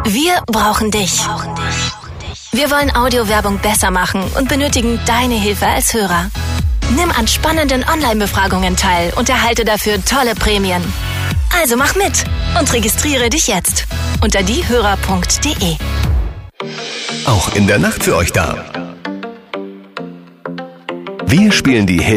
Wir brauchen dich. Wir wollen Audiowerbung besser machen und benötigen deine Hilfe als Hörer. Nimm an spannenden Online-Befragungen teil und erhalte dafür tolle Prämien. Also mach mit und registriere dich jetzt unter diehörer.de. Auch in der Nacht für euch da. Wir spielen die Hits